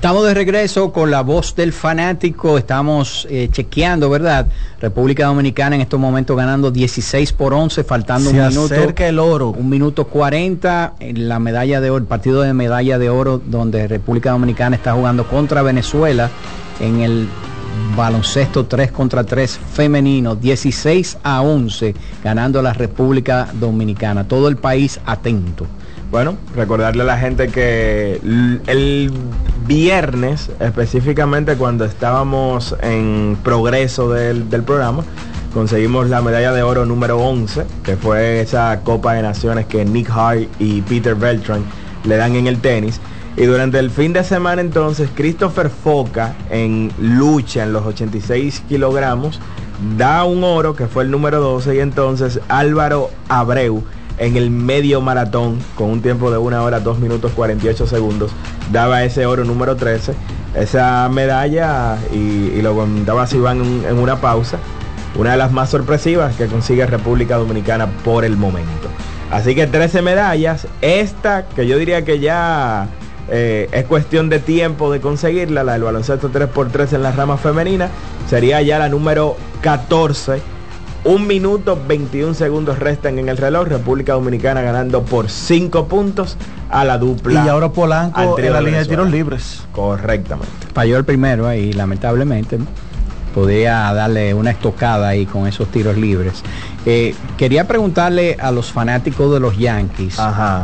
Estamos de regreso con la voz del fanático. Estamos chequeando, ¿verdad? República Dominicana en estos momentos ganando 16-11, faltando un minuto. Se acerca el oro. 1 minuto 40 en la medalla de oro, el partido de medalla de oro, donde República Dominicana está jugando contra Venezuela en el baloncesto 3 contra 3 femenino, 16-11, ganando la República Dominicana. Todo el país atento. Bueno, recordarle a la gente que el viernes, específicamente cuando estábamos en progreso del programa, conseguimos la medalla de oro número 11, que fue esa Copa de Naciones que Nick Hart y Peter Beltran le dan en el tenis. Y durante el fin de semana entonces, Christopher Foca en lucha en los 86 kilogramos da un oro, que fue el número 12, y entonces Álvaro Abreu en el medio maratón, con un tiempo de 1 hora, 2 minutos 48 segundos, daba ese oro número 13, esa medalla, y lo comentaba Iván en una pausa, una de las más sorpresivas que consigue República Dominicana por el momento. Así que 13 medallas, esta que yo diría que ya es cuestión de tiempo de conseguirla, la del baloncesto 3x3 en la rama femenina, sería ya la número 14. 1 minuto 21 segundos restan en el reloj. República Dominicana ganando por 5 puntos a la dupla. Y ahora Polanco en la línea de tiros libres. Correctamente. Falló el primero ahí, lamentablemente. Podía darle una estocada ahí con esos tiros libres. Quería preguntarle a los fanáticos de los Yankees. Ajá.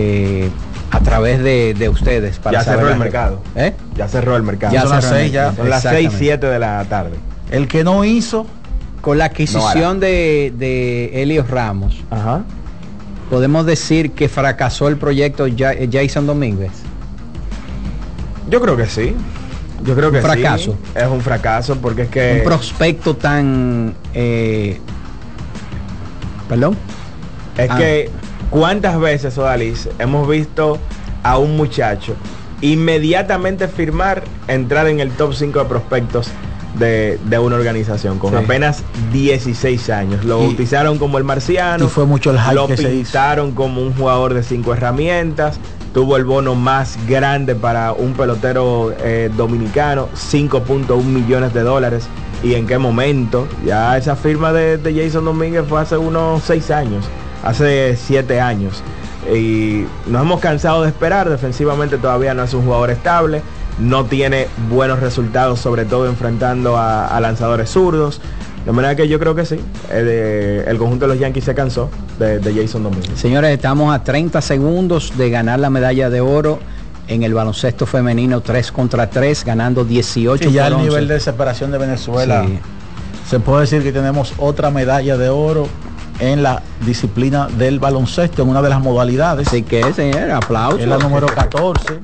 A través de ustedes. Para ya cerró el mercado. Ya cerró el mercado. Ya son las 6, ya. Son las 6, 7 de la tarde. El que no hizo... Con la adquisición de Helios Ramos, ajá, podemos decir que fracasó el proyecto Jason Domínguez. Yo creo que sí. Yo creo que fracaso. Sí. Es un fracaso porque es que... Un prospecto tan... ¿Perdón? Es que ¿cuántas veces, Odalis, hemos visto a un muchacho inmediatamente firmar, entrar en el top 5 de prospectos de una organización con apenas 16 años? Lo bautizaron como el marciano, y fue mucho el hype lo que pintaron como un jugador de 5 herramientas, tuvo el bono más grande para un pelotero dominicano, $5.1 millones. ¿Y en qué momento? Ya esa firma de Jason Domínguez fue hace unos 6 años, hace 7 años, y nos hemos cansado de esperar. Defensivamente todavía no es un jugador estable, no tiene buenos resultados, sobre todo enfrentando a lanzadores zurdos. De manera que yo creo que sí, el conjunto de los Yankees se cansó de Jason Domínguez. Señores, estamos a 30 segundos de ganar la medalla de oro en el baloncesto femenino 3 contra 3, ganando 18. Y ya el nivel de desesperación de Venezuela, sí. Se puede decir que tenemos otra medalla de oro en la disciplina del baloncesto, en una de las modalidades. Así que, señor, aplausos. Es la número 14.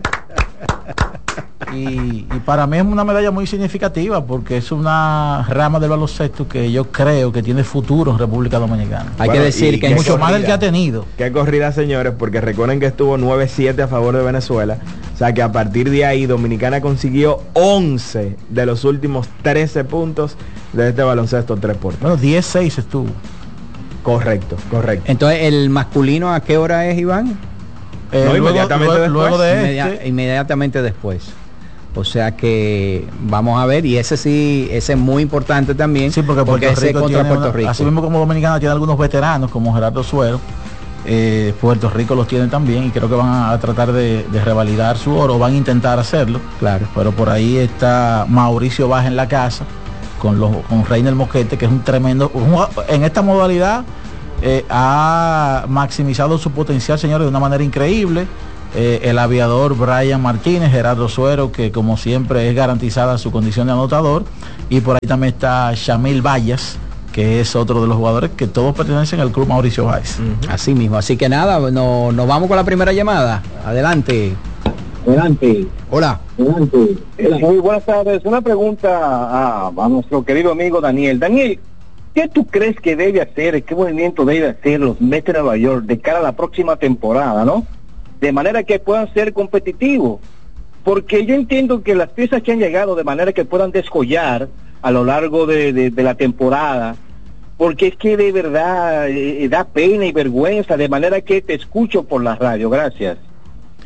Y para mí es una medalla muy significativa porque es una rama del baloncesto que yo creo que tiene futuro en República Dominicana. Hay que decir que mucho más del que ha tenido. Qué corrida, señores, porque recuerden que estuvo 9-7 a favor de Venezuela. O sea que a partir de ahí Dominicana consiguió 11 de los últimos 13 puntos de este baloncesto 3x3. Bueno, 10-6 estuvo. Correcto. Entonces, ¿el masculino a qué hora es, Iván? No, inmediatamente después. O sea que vamos a ver, y ese es muy importante también. Sí, porque ese es contra Puerto Rico. Así mismo como Dominicana tiene algunos veteranos como Gerardo Suero, Puerto Rico los tiene también, y creo que van a tratar de revalidar su oro, van a intentar hacerlo. Claro. Pero por ahí está Mauricio Baja en la casa con Reiner Mosquete, que es un tremendo en esta modalidad. Ha maximizado su potencial, señores, de una manera increíble. El aviador Brian Martínez, Gerardo Suero, que como siempre es garantizada su condición de anotador, y por ahí también está Shamil Vallas, que es otro de los jugadores que todos pertenecen al club Mauricio Báez. Así mismo, así que nada, nos vamos con la primera llamada. Adelante. Hola. Muy buenas tardes. Una pregunta a nuestro querido amigo Daniel. Daniel, ¿qué tú crees que debe hacer, qué movimiento debe hacer los Mets de Nueva York de cara a la próxima temporada, ¿no? De manera que puedan ser competitivos. Porque yo entiendo que las piezas que han llegado, de manera que puedan descollar a lo largo de la temporada, porque es que de verdad da pena y vergüenza, de manera que te escucho por la radio. Gracias.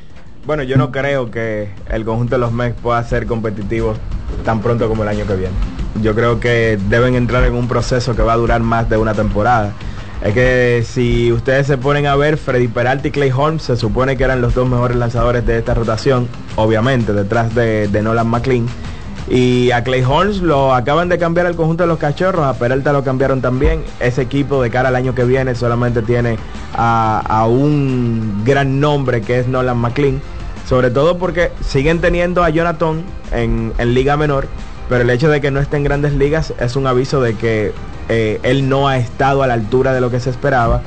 Bueno, yo no creo que el conjunto de los Mets pueda ser competitivo tan pronto como el año que viene. Yo creo que deben entrar en un proceso que va a durar más de una temporada. Es que si ustedes se ponen a ver, Freddy Peralta y Clay Holmes se supone que eran los dos mejores lanzadores de esta rotación, obviamente detrás de Nolan McLean. Y a Clay Holmes lo acaban de cambiar al conjunto de los Cachorros, a Peralta lo cambiaron también. Ese equipo de cara al año que viene solamente tiene a un gran nombre que es Nolan McLean, sobre todo porque siguen teniendo a Jonathan en Liga Menor, pero el hecho de que no esté en Grandes Ligas es un aviso de que él no ha estado a la altura de lo que se esperaba,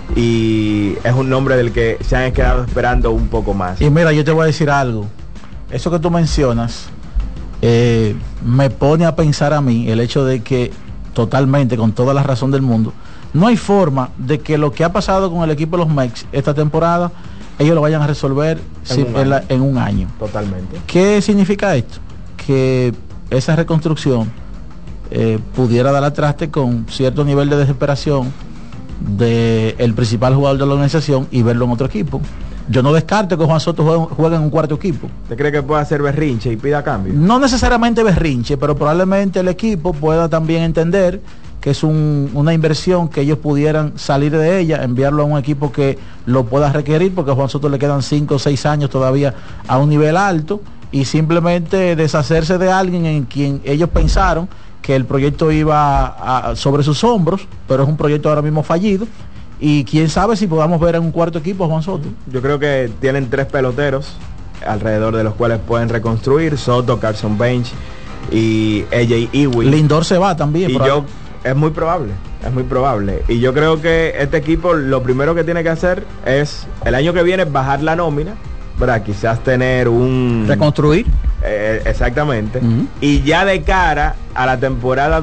y es un nombre del que se han quedado esperando un poco más. Y mira, yo te voy a decir algo, eso que tú mencionas me pone a pensar a mí el hecho de que totalmente, con toda la razón del mundo, no hay forma de que lo que ha pasado con el equipo de los Mets esta temporada ellos lo vayan a resolver en un año. Totalmente. ¿Qué significa esto? Que esa reconstrucción pudiera dar al traste con cierto nivel de desesperación del principal jugador de la organización y verlo en otro equipo. Yo no descarto que Juan Soto juegue en un cuarto equipo. ¿Usted cree que puede hacer berrinche y pida cambio? No necesariamente berrinche, pero probablemente el equipo pueda también entender que es una inversión que ellos pudieran salir de ella, enviarlo a un equipo que lo pueda requerir, porque a Juan Soto le quedan 5 o 6 años todavía a un nivel alto, y simplemente deshacerse de alguien en quien ellos pensaron que el proyecto iba sobre sus hombros, pero es un proyecto ahora mismo fallido, y quién sabe si podamos ver en un cuarto equipo a Juan Soto. Yo creo que tienen 3 peloteros alrededor de los cuales pueden reconstruir: Soto, Carson Bench y AJ Ewing. Lindor se va también. Y es muy probable. Y yo creo que este equipo lo primero que tiene que hacer es el año que viene bajar la nómina, ¿verdad? Quizás tener reconstruir. Exactamente. Y ya de cara a la temporada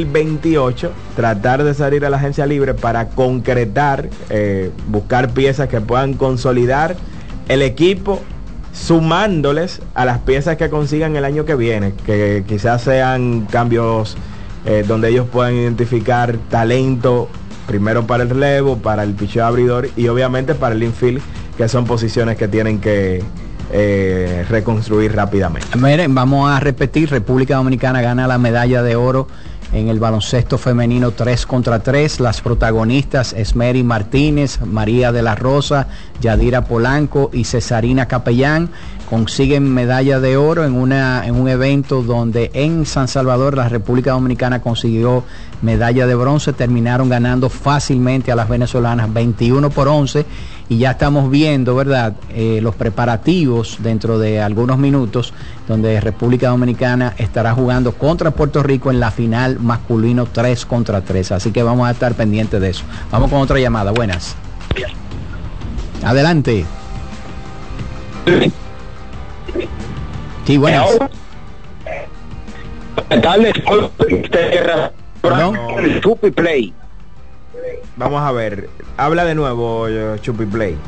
2028 tratar de salir a la agencia libre para concretar, buscar piezas que puedan consolidar el equipo, sumándoles a las piezas que consigan el año que viene, que quizás sean cambios donde ellos puedan identificar talento, primero para el relevo, para el picheo abridor y obviamente para el infield, que son posiciones que tienen que reconstruir rápidamente. Miren, vamos a repetir: República Dominicana gana la medalla de oro en el baloncesto femenino 3 contra 3. Las protagonistas: Esmeri Martínez, María de la Rosa, Yadira Polanco y Cesarina Capellán, consiguen medalla de oro en un evento donde en San Salvador la República Dominicana consiguió medalla de bronce. Terminaron ganando fácilmente a las venezolanas 21-11, y ya estamos viendo, ¿verdad?, los preparativos dentro de algunos minutos, donde República Dominicana estará jugando contra Puerto Rico en la final masculino 3 contra 3, así que vamos a estar pendientes de eso. Vamos con otra llamada. Buenas. Adelante. Sí, buenas. Chupi Play. Vamos a ver, habla de nuevo, Chupi Play.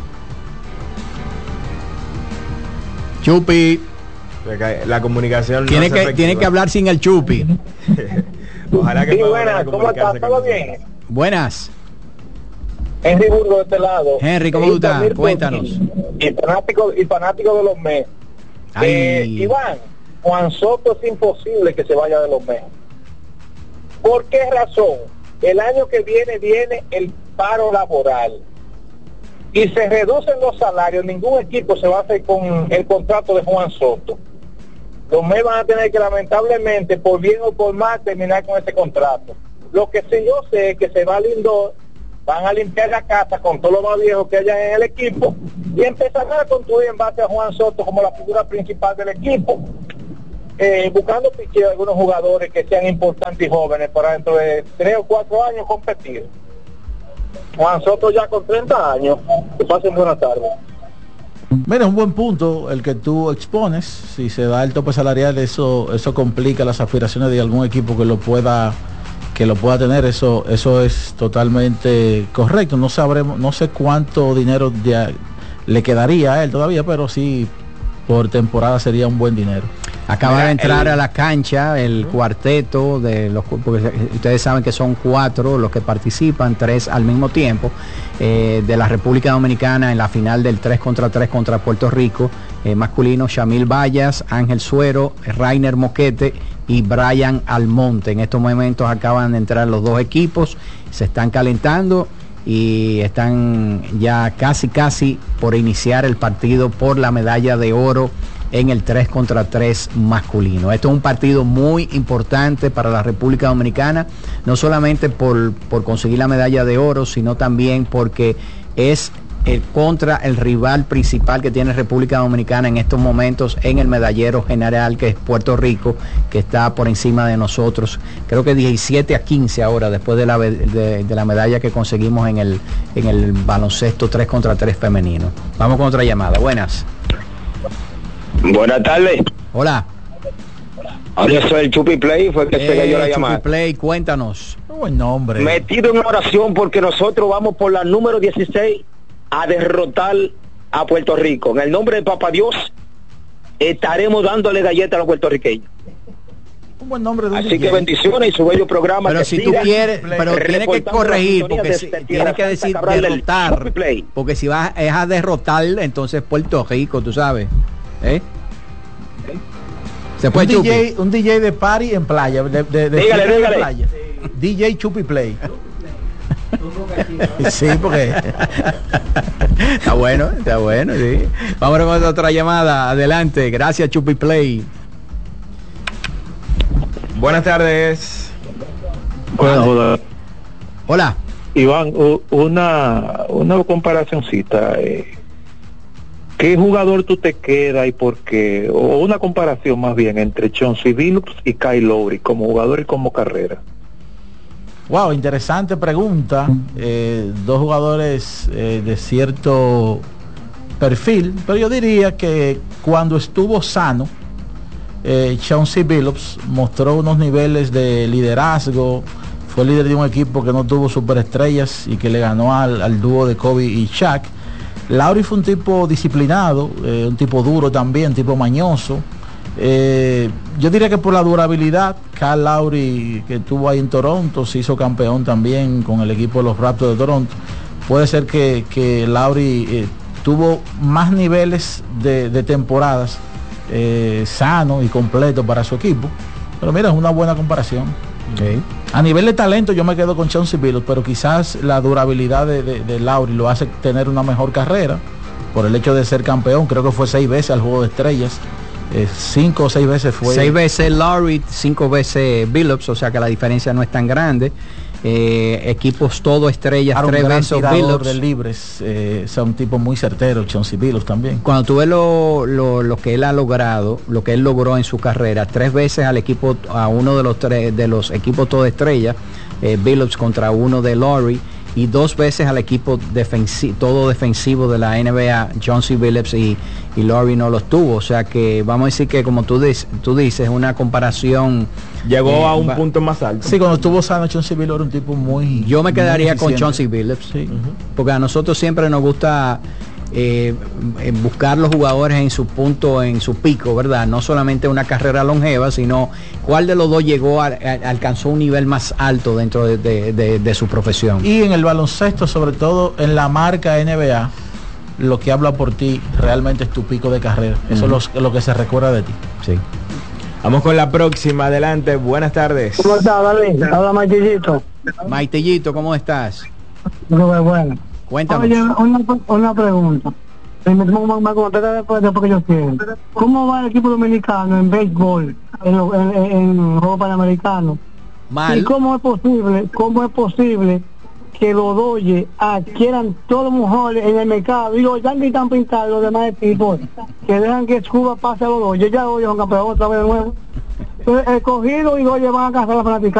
Chupi. La comunicación tiene que hablar sin el Chupi. Ojalá que sí, buenas, ¿cómo estás? ¿Todo bien? Buenas. Henry Burgo de este lado. Henry, ¿cómo tú estás? Cuéntanos. Y fanático de los Mets. Iván, Juan Soto es imposible que se vaya de los Mets. ¿Por qué razón? El año que viene el paro laboral y se reducen los salarios. Ningún equipo se va a hacer con el contrato de Juan Soto. Los Mets van a tener que, lamentablemente, por bien o por mal, terminar con ese contrato. Lo que sí yo sé es que se va a Lindor, van a limpiar la casa con todo lo más viejo que haya en el equipo y empezarán a construir en base a Juan Soto como la figura principal del equipo, buscando picheo de algunos jugadores que sean importantes y jóvenes para dentro de 3 o 4 años competir. Juan Soto ya con 30 años. Que pasen buenas tardes. Mira, es un buen punto el que tú expones. Si se da el tope salarial, eso complica las aspiraciones de algún equipo que lo pueda tener. Eso es totalmente correcto. No sé cuánto dinero le quedaría a él todavía, pero sí por temporada sería un buen dinero. Acaba de entrar a la cancha el cuarteto de los, porque ustedes saben que son 4 los que participan, 3 al mismo tiempo, de la República Dominicana en la final del 3 contra 3 contra Puerto Rico, masculino, Shamil Vallas, Ángel Suero, Rainer Moquete y Brian Almonte. En estos momentos acaban de entrar los dos equipos, se están calentando y están ya casi por iniciar el partido por la medalla de oro en el 3 contra 3 masculino. Esto es un partido muy importante para la República Dominicana, no solamente por conseguir la medalla de oro, sino también porque es contra el rival principal que tiene República Dominicana en estos momentos en el medallero general, que es Puerto Rico, que está por encima de nosotros, creo que 17-15 ahora, después de la medalla que conseguimos en el baloncesto 3 contra 3 femenino. Vamos con otra llamada. Buenas. Buenas tardes. Hola. Yo soy el Chupi Play, fue el que se cayó la llamada. Chupi Play, cuéntanos. Buen nombre. Metido en oración porque nosotros vamos por la número 16 a derrotar a Puerto Rico. En el nombre de Papá Dios estaremos dándole galletas a los puertorriqueños. Un buen nombre de Así DJ. que bendiciones y su bello programa. Pero si tú quieres, pero tienes que corregir, porque tienes que decir derrotar, porque si vas a derrotar, entonces Puerto Rico, tú sabes. Se puede un DJ de party en playa, dígale. Playa. DJ Chupi Play. Sí, porque está bueno, sí. Vamos con otra llamada. Adelante, gracias Chupi Play. Buenas tardes. Hola. Iván, una comparacioncita. ¿Qué jugador tú te quedas y por qué? O una comparación más bien entre Chauncey Billups y Kyle Lowry como jugador y como carrera. Wow, interesante pregunta. Dos jugadores de cierto perfil, pero yo diría que cuando estuvo sano, Chauncey Billups mostró unos niveles de liderazgo, fue líder de un equipo que no tuvo superestrellas y que le ganó al dúo de Kobe y Shaq. Lowry fue un tipo disciplinado, un tipo duro también, un tipo mañoso. Yo diría que por la durabilidad, Kyle Lowry, que estuvo ahí en Toronto, se hizo campeón también con el equipo de los Raptors de Toronto. Puede ser que Lowry tuvo más niveles de temporadas sano y completo para su equipo. Pero mira, es una buena comparación. Okay. A nivel de talento yo me quedo con Chauncey Billups, pero quizás la durabilidad de Lowry lo hace tener una mejor carrera por el hecho de ser campeón. Creo que fue 6 veces al Juego de Estrellas. 5 o 6 veces fue. 6 veces Lowry, 5 veces Billups, o sea que la diferencia no es tan grande. Equipos todo estrellas, 3 veces Billups de libres, un tipo muy certero, Chauncey Billups también. Cuando tú ves lo que él ha logrado, lo que él logró en su carrera, 3 veces al equipo, a uno de los equipos todo estrellas, Billups contra uno de Lowry, y 2 veces al equipo todo defensivo de la NBA, Chauncey Billups y Lowry no los tuvo. O sea que vamos a decir que, como tú dices, una comparación. Llegó a un punto más alto. Sí, cuando estuvo sano Chauncey Billups era un tipo muy. Yo me quedaría con eficiente. Chauncey Billups, sí. Porque a nosotros siempre nos gusta buscar los jugadores en su punto, en su pico, ¿verdad? No solamente una carrera longeva, sino cuál de los dos alcanzó un nivel más alto dentro de su profesión. Y en el baloncesto, sobre todo en la marca NBA, lo que habla por ti realmente es tu pico de carrera. Eso es lo que se recuerda de ti. Sí. Vamos con la próxima, adelante, buenas tardes. ¿Cómo estás, David? Habla Maitillito. Maitillito, ¿cómo estás? Bueno. Cuéntame. Oye, una pregunta. Me contesta después que yo quiero. ¿Cómo va el equipo dominicano en béisbol, en juego panamericano? Mal. ¿Y cómo es posible que los Dodgers adquieran todos los mejores en el mercado y los Yankees están pintados, los demás equipos que dejan que Cuba pase a los Dodgers? Ya hoy son campeones otra vez de nuevo. Entonces, el cogido y Dodgers van a casar a la fanaticada.